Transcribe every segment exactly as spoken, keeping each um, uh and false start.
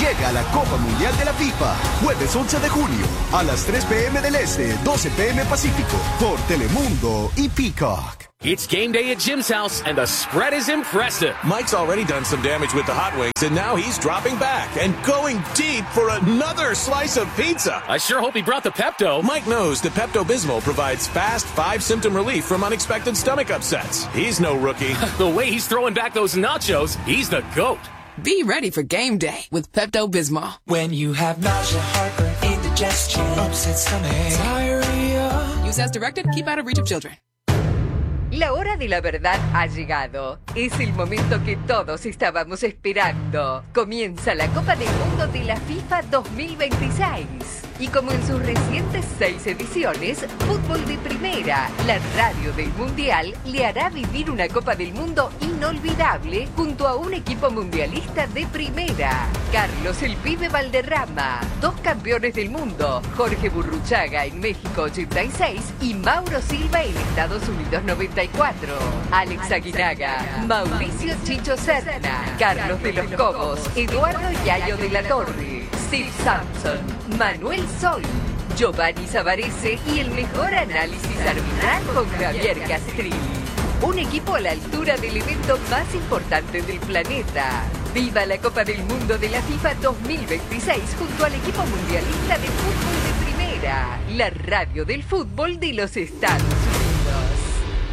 Llega a la Copa Mundial de la FIFA, jueves once de junio, a las tres p m del Este, doce p m Pacífico, por Telemundo y Peacock. It's game day at Jim's house, and the spread is impressive. Mike's already done some damage with the hot wings, and now he's dropping back and going deep for another slice of pizza. I sure hope he brought the Pepto. Mike knows that Pepto-Bismol provides fast, five-symptom relief from unexpected stomach upsets. He's no rookie. The way he's throwing back those nachos, he's the GOAT. Be ready for game day with Pepto-Bismol. When you have nausea, heartburn, indigestion, upset stomach, diarrhea. Use as directed. Keep out of reach of children. La hora de la verdad ha llegado. Es el momento que todos estábamos esperando. Comienza la Copa del Mundo de la FIFA dos mil veintiséis. Y como en sus recientes seis ediciones, Fútbol de Primera, la radio del Mundial, le hará vivir una Copa del Mundo inolvidable junto a un equipo mundialista de primera. Carlos el Pibe Valderrama, dos campeones del mundo, Jorge Burruchaga en México ochenta y seis y Mauro Silva en Estados Unidos noventa y cuatro. Alex Aguinaga, Mauricio Chicho Serna, Carlos de los Cobos, Eduardo Yayo de la Torre, Steve Sampson, Manuel Sol, Giovanni Savarese y el mejor análisis arbitral con Javier Castrilli. Un equipo a la altura del evento más importante del planeta. ¡Viva la Copa del Mundo de la FIFA dos mil veintiséis junto al equipo mundialista de fútbol de primera! La radio del fútbol de los Estados Unidos.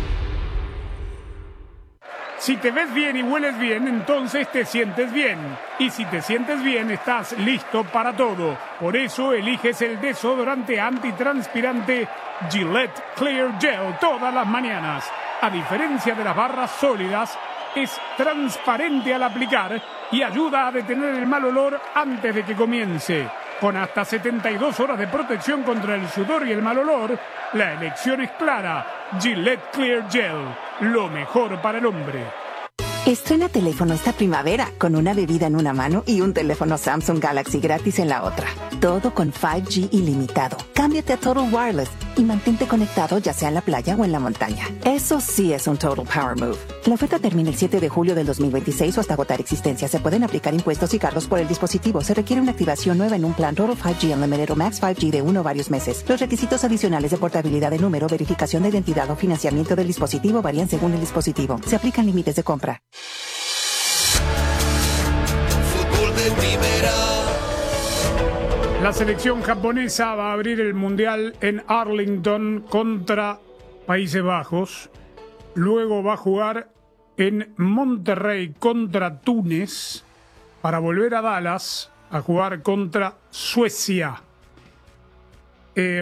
Si te ves bien y hueles bien, entonces te sientes bien. Y si te sientes bien, estás listo para todo. Por eso eliges el desodorante antitranspirante Gillette Clear Gel todas las mañanas. A diferencia de las barras sólidas, es transparente al aplicar y ayuda a detener el mal olor antes de que comience. Con hasta setenta y dos horas de protección contra el sudor y el mal olor, la elección es clara. Gillette Clear Gel, lo mejor para el hombre. Estrena teléfono esta primavera con una bebida en una mano y un teléfono Samsung Galaxy gratis en la otra. Todo con cinco G ilimitado. Cámbiate a Total Wireless y mantente conectado ya sea en la playa o en la montaña. Eso sí es un Total Power Move. La oferta termina el siete de julio del dos mil veintiséis o hasta agotar existencia. Se pueden aplicar impuestos y cargos por el dispositivo. Se requiere una activación nueva en un plan Total cinco G Unlimited o Max cinco G de uno o varios meses. Los requisitos adicionales de portabilidad de número, verificación de identidad o financiamiento del dispositivo varían según el dispositivo. Se aplican límites de compra. Fútbol de primera. La selección japonesa va a abrir el Mundial en Arlington contra Países Bajos. Luego va a jugar en Monterrey contra Túnez para volver a Dallas a jugar contra Suecia. Eh,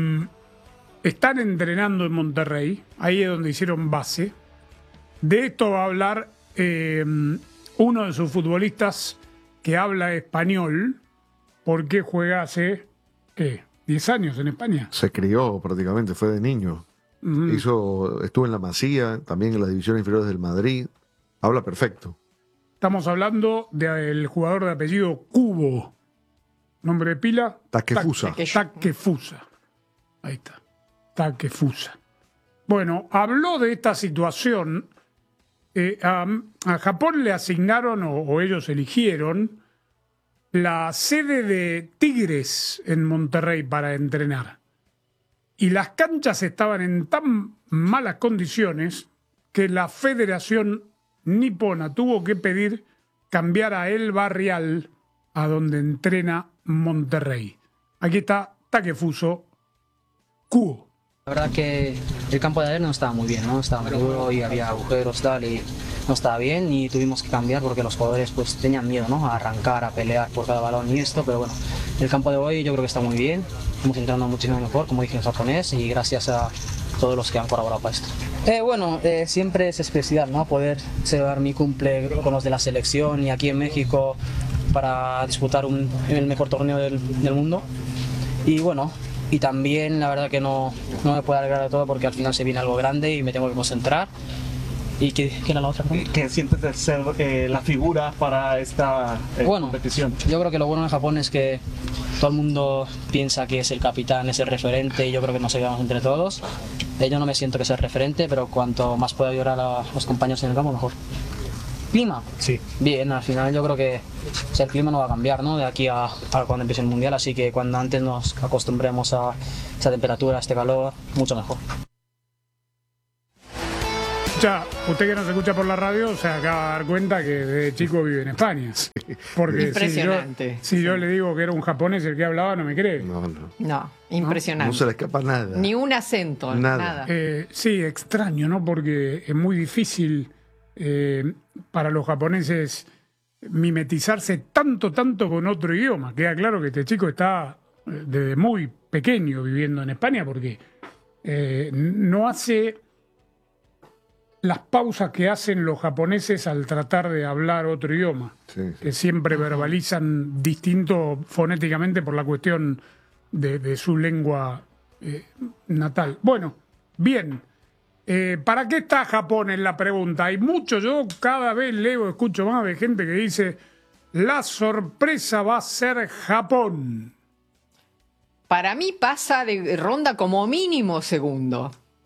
están entrenando en Monterrey, ahí es donde hicieron base. De esto va a hablar eh, uno de sus futbolistas que habla español. ¿Por qué juega hace, qué, diez años en España? Se crió prácticamente, fue de niño. Uh-huh. Hizo, estuvo en la Masía, también en las divisiones inferiores del Madrid. Habla perfecto. Estamos hablando del jugador de apellido Kubo. Nombre de pila. Takefusa. Takefusa. Ahí está. Takefusa. Bueno, habló de esta situación. Eh, a, a Japón le asignaron, o, o ellos eligieron, la sede de Tigres en Monterrey para entrenar. Y las canchas estaban en tan malas condiciones que la Federación Nipona tuvo que pedir cambiar a El Barrial, a donde entrena Monterrey. Aquí está Takefuso Kubo. La verdad que el campo de ayer no estaba muy bien, ¿no? Estaba muy duro y había agujeros tal y no estaba bien y tuvimos que cambiar porque los jugadores pues tenían miedo, ¿no? A arrancar, a pelear por cada balón y esto, pero bueno, el campo de hoy yo creo que está muy bien, estamos entrando muchísimo mejor, como dije en japonés, y gracias a todos los que han colaborado para esto. Eh, bueno, eh, siempre es especial, ¿no? Poder celebrar mi cumple con los de la selección y aquí en México para disputar un, el mejor torneo del, del mundo. Y bueno, y también la verdad que no, no me puedo alegrar de todo porque al final se viene algo grande y me tengo que concentrar. ¿Y qué, qué era la otra? ¿Qué sientes de ser eh, la figura para esta eh, bueno, competición? Yo creo que lo bueno en Japón es que todo el mundo piensa que es el capitán, es el referente, y yo creo que nos ayudamos entre todos. Eh, yo no me siento que sea el referente, pero cuanto más pueda ayudar a los compañeros en el campo, mejor. ¿Clima? Sí. Bien, al final yo creo que o sea, el clima no va a cambiar, ¿no? De aquí a, a cuando empiece el Mundial, así que cuando antes nos acostumbremos a esa temperatura, a este calor, mucho mejor. Ya, usted que nos escucha por la radio se acaba de dar cuenta que desde chico vive en España. Porque impresionante. Si yo, si yo le digo que era un japonés el que hablaba, no me cree. No, no. No, impresionante. No se le escapa nada. Ni un acento, nada. Nada. Eh, sí, extraño, ¿no? Porque es muy difícil eh, para los japoneses mimetizarse tanto, tanto con otro idioma. Queda claro que este chico está eh, desde muy pequeño viviendo en España porque eh, no hace las pausas que hacen los japoneses al tratar de hablar otro idioma, Sí, sí. que siempre verbalizan distinto fonéticamente por la cuestión de, de su lengua eh, natal. Bueno, bien. Eh, ¿Para qué está Japón en la pregunta? Hay mucho, yo cada vez leo, escucho más de gente que dice la sorpresa va a ser Japón. Para mí pasa de ronda como mínimo segundo.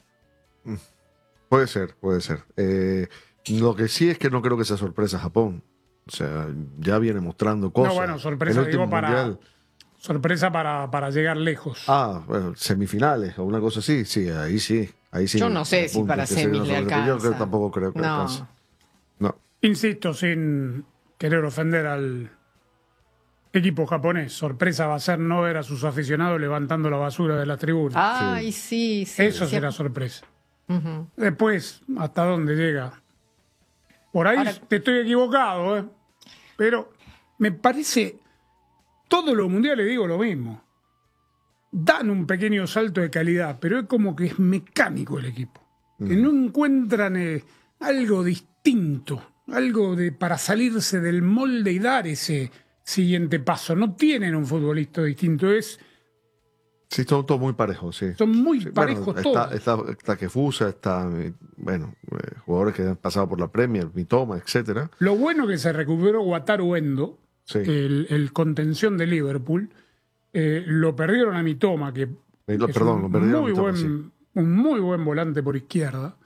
Puede ser, puede ser. Eh, lo que sí es que no creo que sea sorpresa Japón. O sea, ya viene mostrando cosas. No, bueno, sorpresa El digo último para, mundial. sorpresa para, para llegar lejos. Ah, bueno, semifinales o una cosa así. Sí, ahí sí. Ahí sí Yo no sé si apunta para que sería semis una le sorpresa. Yo alcanza. creo- tampoco creo que No. alcance. No. Insisto, sin querer ofender al equipo japonés, sorpresa va a ser no ver a sus aficionados levantando la basura de la tribuna. Ay, sí, sí. Eso sí. será sorpresa. Ujú. Después, ¿hasta dónde llega? Por ahí Ahora- te estoy equivocado, ¿eh? Pero me parece, todos los mundiales digo lo mismo. Dan un pequeño salto de calidad, pero es como que es mecánico el equipo. Que no encuentran eh, algo distinto, algo de para salirse del molde y dar ese siguiente paso. No tienen un futbolista distinto, es Sí, son todos muy parejos, sí. son muy Sí, parejos bueno, todos. está, está, está Kefusa, está, eh, bueno, eh, jugadores que han pasado por la Premier, Mitoma, etcétera. Lo bueno que se recuperó Wataru Endo, Sí. el, el contención de Liverpool, eh, lo perdieron a Mitoma, que Eh, lo- es perdón, un lo perdieron a muy Mitoma, buen, sí. un muy buen volante por izquierda.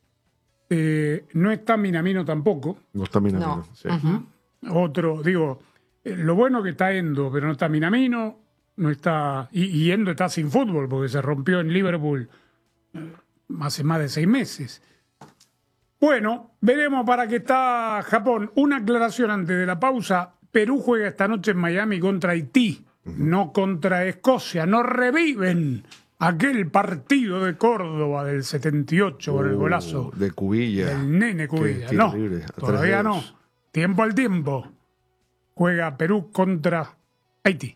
Eh, no está Minamino tampoco. No está Minamino. No. Sí. Ujú. Otro, digo, eh, lo bueno que está Endo, pero no está Minamino, no está. Y, y Endo está sin fútbol porque se rompió en Liverpool eh, hace más de seis meses. Bueno, veremos para qué está Japón. Una aclaración antes de la pausa. Perú juega esta noche en Miami contra Haití, no contra Escocia. No reviven aquel partido de Córdoba del setenta y ocho con el Uh, golazo de Cubilla. del nene Cubilla. tiro No, libre, a tres todavía no. dedos. Tiempo al tiempo. Juega Perú contra Haití.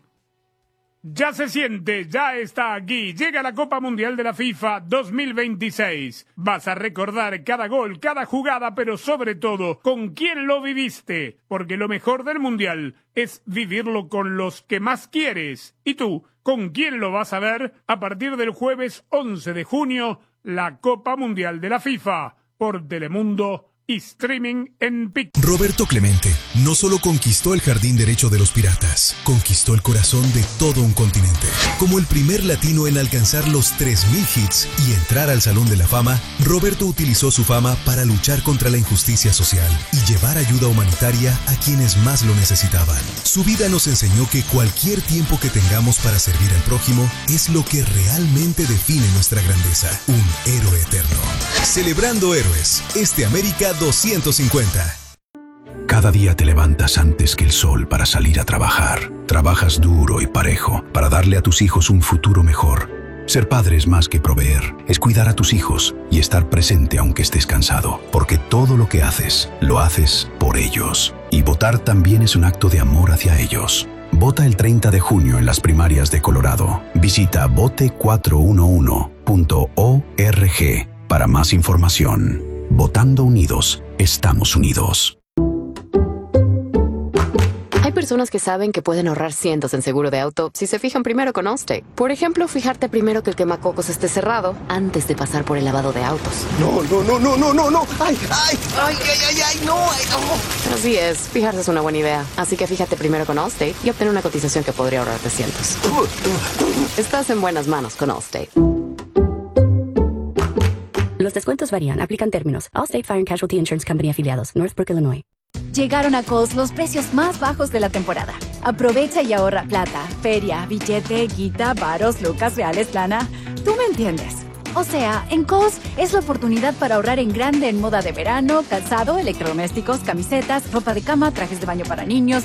Ya se siente, ya está aquí. Llega la Copa Mundial de la FIFA dos mil veintiséis. Vas a recordar cada gol, cada jugada, pero sobre todo, con quién lo viviste. Porque lo mejor del Mundial es vivirlo con los que más quieres. ¿Y tú, con quién lo vas a ver? A partir del jueves once de junio, la Copa Mundial de la FIFA. Por Telemundo y streaming en Pic. Roberto Clemente no solo conquistó el jardín derecho de los piratas, conquistó el corazón de todo un continente. Como el primer latino en alcanzar los tres mil hits y entrar al Salón de la Fama, Roberto utilizó su fama para luchar contra la injusticia social y llevar ayuda humanitaria a quienes más lo necesitaban. Su vida nos enseñó que cualquier tiempo que tengamos para servir al prójimo es lo que realmente define nuestra grandeza. Un héroe eterno. Celebrando héroes, este América doscientos cincuenta. Cada día te levantas antes que el sol para salir a trabajar. Trabajas duro y parejo para darle a tus hijos un futuro mejor. Ser padre es más que proveer, es cuidar a tus hijos y estar presente aunque estés cansado, porque todo lo que haces, lo haces por ellos. Y votar también es un acto de amor hacia ellos. Vota el treinta de junio en las primarias de Colorado. Visita vote cuatro uno uno punto org para más información. Votando unidos, estamos unidos. Hay personas que saben que pueden ahorrar cientos en seguro de auto si se fijan primero con Allstate. Por ejemplo, fijarte primero que el quemacocos esté cerrado antes de pasar por el lavado de autos. No, no, no, no, no, no, no. Ay, ay, ay, ay, ay, ay, no, ay, no. Así es, fijarse es una buena idea. Así que fíjate primero con Allstate y obtén una cotización que podría ahorrarte cientos. Estás en buenas manos con Allstate. Los descuentos varían. Aplican términos. Allstate Fire and Casualty Insurance Company afiliados. Northbrook, Illinois. Llegaron a Kohl's los precios más bajos de la temporada. Aprovecha y ahorra plata, feria, billete, guita, varos, lucas, reales, lana. Tú me entiendes. O sea, en Kohl's es la oportunidad para ahorrar en grande en moda de verano, calzado, electrodomésticos, camisetas, ropa de cama, trajes de baño para niños,